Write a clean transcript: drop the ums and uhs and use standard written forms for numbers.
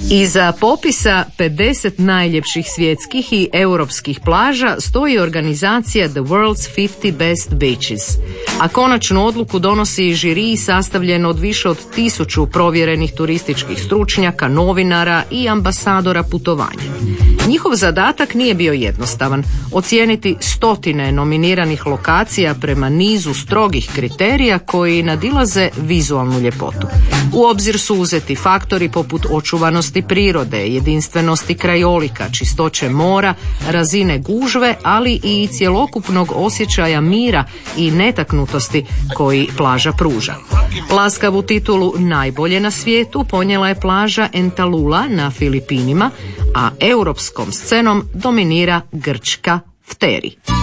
Iza popisa 50 najljepših svjetskih i europskih plaža stoji organizacija The World's 50 Best Beaches, a konačnu odluku donosi žiri sastavljen od više od 1000 provjerenih turističkih stručnjaka, novinara i ambasadora putovanja. Njihov zadatak nije bio jednostavan, ocijeniti stotine nominiranih lokacija prema nizu strogih kriterija koji nadilaze vizualnu ljepotu. U obzir su uzeti faktori poput očuvanosti prirode, jedinstvenosti krajolika, čistoće mora, razine gužve, ali i cjelokupnog osjećaja mira i netaknutosti koji plaža pruža. Laskavu titulu najbolje na svijetu ponijela je plaža Entalula na Filipinima, a europskom scenom dominira grčka Pteri.